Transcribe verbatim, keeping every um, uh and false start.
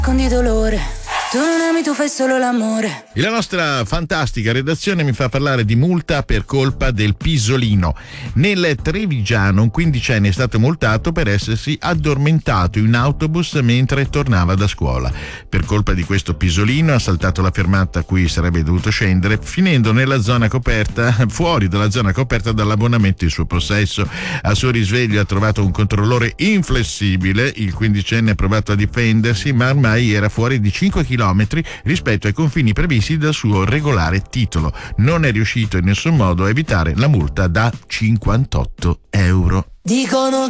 con di dolore. Tu non ami, tu fai solo l'amore. E la nostra fantastica redazione mi fa parlare di multa per colpa del pisolino. Nel Trevigiano un quindicenne è stato multato per essersi addormentato in autobus mentre tornava da scuola. Per colpa di questo pisolino ha saltato la fermata a cui sarebbe dovuto scendere, finendo nella zona coperta, fuori dalla zona coperta dall'abbonamento in suo possesso. A suo risveglio ha trovato un controllore inflessibile. Il quindicenne ha provato a difendersi, ma ormai era fuori di cinque chilometri rispetto ai confini previsti dal suo regolare titolo. Non è riuscito in nessun modo a evitare la multa da cinquantotto euro. Dicono